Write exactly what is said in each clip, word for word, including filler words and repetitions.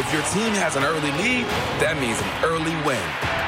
If your team has an early lead, that means an early win.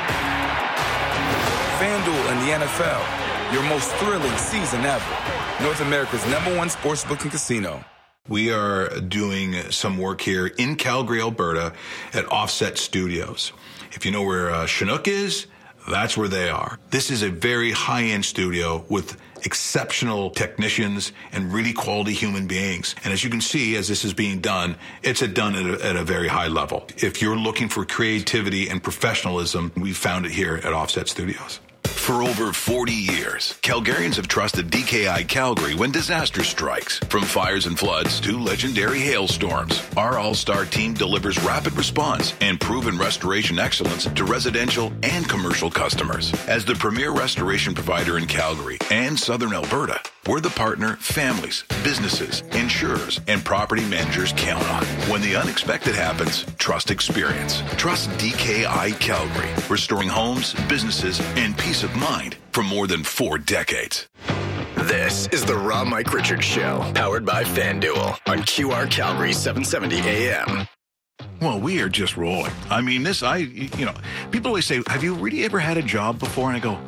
FanDuel and the N F L, your most thrilling season ever. North America's number one sportsbook and casino. We are doing some work here in Calgary, Alberta at Offset Studios. If you know where uh, Chinook is, that's where they are. This is a very high-end studio with exceptional technicians and really quality human beings. And as you can see, as this is being done, it's done at a, at a very high level. If you're looking for creativity and professionalism, we found it here at Offset Studios. For over forty years, Calgarians have trusted D K I Calgary when disaster strikes. From fires and floods to legendary hailstorms, our all-star team delivers rapid response and proven restoration excellence to residential and commercial customers. As the premier restoration provider in Calgary and Southern Alberta, we're the partner families, businesses, insurers, and property managers count on. When the unexpected happens, trust experience. Trust D K I Calgary, restoring homes, businesses, and peace of mind for more than four decades. This is the Rob Mike Richards Show, powered by FanDuel on Q R Calgary seven seventy A M. Well, we are just rolling. I mean, this, I, you know, people always say, have you really ever had a job before? And I go,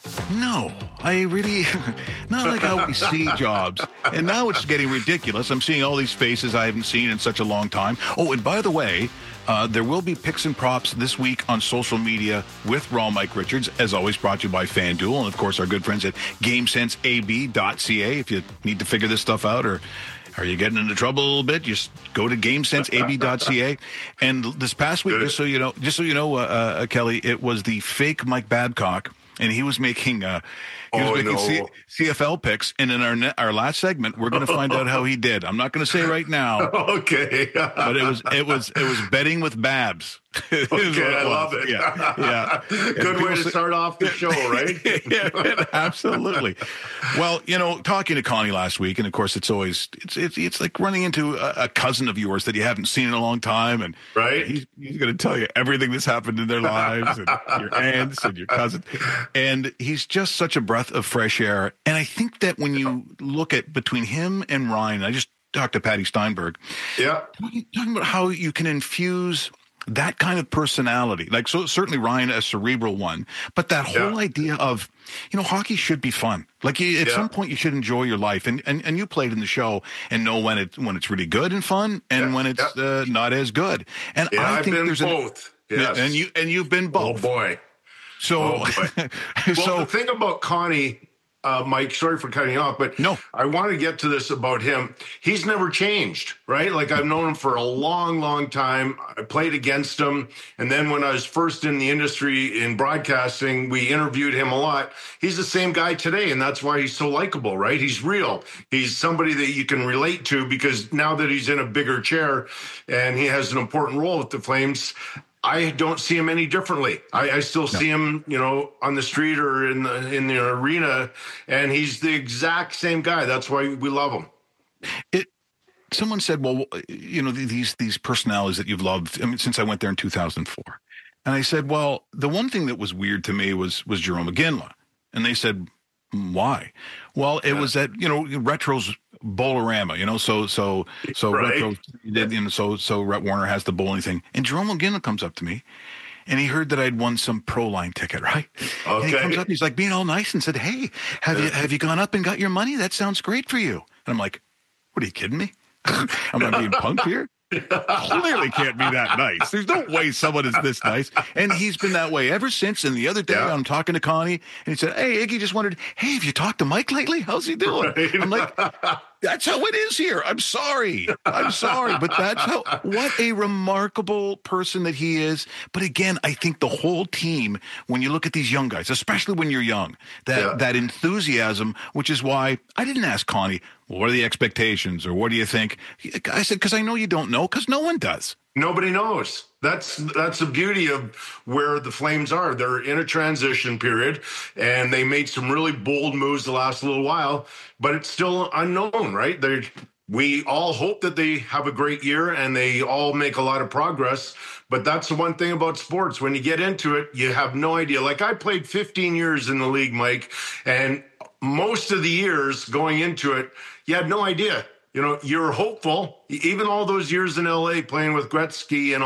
no, I really, not like how we see jobs. And now it's getting ridiculous. I'm seeing all these faces I haven't seen in such a long time. Oh, and by the way, uh, there will be picks and props this week on social media with Raw Mike Richards, as always brought to you by FanDuel. And, of course, our good friends at Game Sense A B dot C A. If you need to figure this stuff out, or are you getting into trouble a little bit, just go to Game Sense A B dot C A. And this past week, just so you know, just so you know, uh, uh, Kelly, it was the fake Mike Babcock. And he was making uh, he was oh, making no. C- CFL picks. And in our ne- our last segment, we're going to find out how he did. I'm not going to say right now. Okay. But it was it was it was betting with Babs. Okay, I love it. Yeah, yeah. Good way to say, start off the show, right? Yeah, absolutely. Well, you know, talking to Connie last week, and of course, it's always it's it's it's like running into a, a cousin of yours that you haven't seen in a long time, and right, he's, he's going to tell you everything that's happened in their lives, and your aunts and your cousin, and he's just such a breath of fresh air. And I think that when you look at between him and Ryan, I just talked to Patty Steinberg, yeah, talking, talking about how you can infuse that kind of personality, like so certainly Ryan, a cerebral one, but that whole yeah. idea of, you know, hockey should be fun. Like you, at yeah. some point you should enjoy your life. And, and, and you played in the show and know when it, when it's really good and fun and yeah. when it's yeah. uh, not as good. And yeah, I I've think been there's both. An, yes. And you, and you've been both. Oh boy. So, oh boy. so well, the thing about Connie, Uh, Mike, sorry for cutting you off, but no. I want to get to this about him. He's never changed, right? Like I've known him for a long, long time. I played against him. And then when I was first in the industry in broadcasting, we interviewed him a lot. He's the same guy today. And that's why he's so likable, right? He's real. He's somebody that you can relate to because now that he's in a bigger chair and he has an important role with the Flames, I don't see him any differently. I, I still no. see him, you know, on the street or in the in the arena, and he's the exact same guy. That's why we love him. It. Someone said, "Well, you know, these these personalities that you've loved." I mean, since I went there in two thousand four, and I said, "Well, the one thing that was weird to me was was Jarome Iginla," and they said, "Why?" Well, it yeah. was that, you know, Retro's Bowlerama, you know, so so so right. Retro did, you know, so so Rhett Warner has the bowling thing, and Jarome Iginla comes up to me, and he heard that I'd won some Pro Line ticket, right? Okay. And he comes up, he's like being all nice and said, "Hey, have you have you gone up and got your money? That sounds great for you." And I'm like, "What are you kidding me? I'm not being punked here." Clearly can't be that nice. There's no way someone is this nice. And he's been that way ever since. And the other day yeah. I'm talking to Connie and he said, "Hey, Iggy just wondered, hey, have you talked to Mike lately? How's he doing?" Right. I'm like, that's how it is here. I'm sorry. I'm sorry. But that's how, what a remarkable person that he is. But again, I think the whole team, when you look at these young guys, especially when you're young, that, yeah. that enthusiasm, which is why I didn't ask Connie, well, what are the expectations or what do you think? I said, because I know you don't know, because no one does. Nobody knows. That's that's the beauty of where the Flames are. They're in a transition period, and they made some really bold moves the last little while, but it's still unknown, right? They we all hope that they have a great year and they all make a lot of progress, but that's the one thing about sports. When you get into it, you have no idea. Like I played fifteen years in the league, Mike, and most of the years going into it, you had no idea. You know, you're hopeful, even all those years in L A playing with Gretzky and